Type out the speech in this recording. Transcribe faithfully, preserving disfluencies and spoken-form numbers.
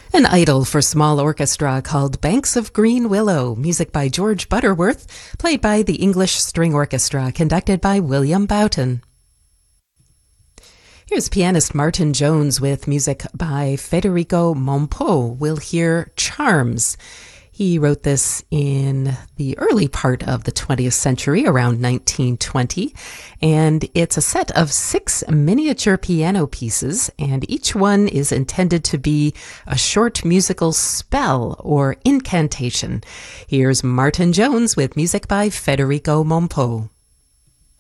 An idyll for small orchestra called Banks of Green Willow, music by George Butterworth, played by the English String Orchestra, conducted by William Boughton. Here's pianist Martin Jones with music by Federico Mompo. We'll hear Charms. He wrote this in the early part of the twentieth century, around nineteen twenty, and it's a set of six miniature piano pieces, and each one is intended to be a short musical spell or incantation. Here's Martin Jones with music by Federico Mompo.